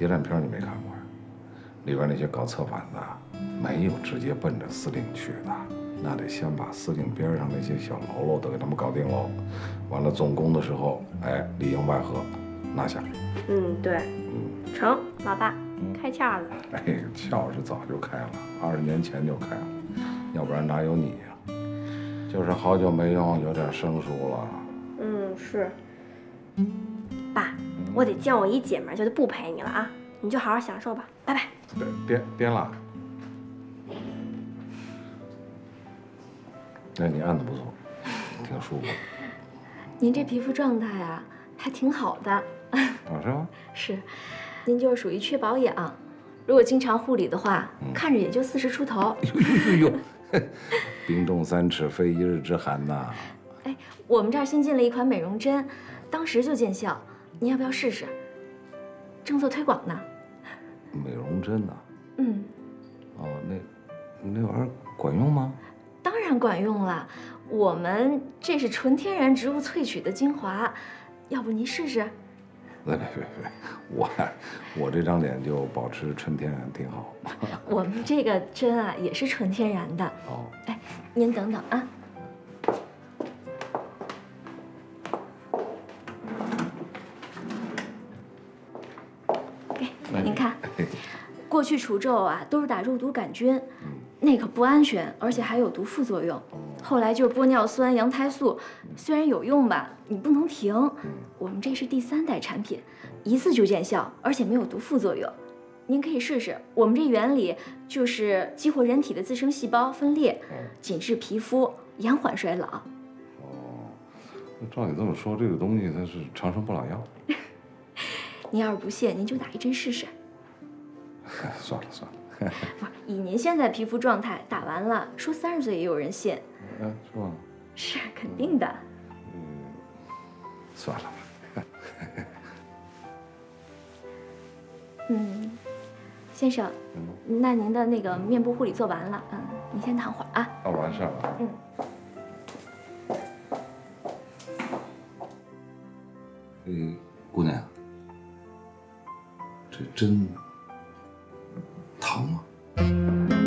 谍战片你没看过呀？里边那些搞策反的，没有直接奔着司令去的，那得先把司令边上那些小喽啰都给他们搞定喽。完了总攻的时候，哎，里应外合，拿下。 对，成，老大，开窍了。 哎，窍是早就开了，20年前就开了，要不然哪有你呀？就是好久没用，有点生疏了。 是。爸，我得见我一姐们儿，就不陪你了啊，你就好好享受吧，拜拜。 颠了。哎，你按的不错，挺舒服。 您这皮肤状态啊，还挺好的。 是吗？ 是，您就是属于缺保养，如果经常护理的话，看着也就40出头。 呦，冰冻3尺，非一日之寒呐。 哎，我们这儿新进了一款美容针，当时就见效，您要不要试试？正做推广呢。 美容针呐？哦，那玩意儿管用吗？ 当然管用了，我们这是纯天然植物萃取的精华，要不您试试？ 别，我这张脸就保持纯天然挺好。 我们这个针啊也是纯天然的。 哦， 哎，您等等啊。您看，过去除皱啊都是打肉毒杆菌，那可不安全，而且还有毒副作用。后来就是玻尿酸、羊胎素，虽然有用吧，你不能停。我们这是第3代产品，一次就见效，而且没有毒副作用。您可以试试，我们这原理就是激活人体的自生细胞分裂，紧致皮肤，延缓衰老。 哦，那照你这么说，这个东西它是长生不老药。 您要是不信，您就打一针试试。 算了。 不是，以您现在皮肤状态，打完了说30岁也有人信。 是吗？ 是肯定的。 算了吧。 先生，那您的那个面部护理做完了，您先躺会儿啊。 完事儿了。姑娘，这针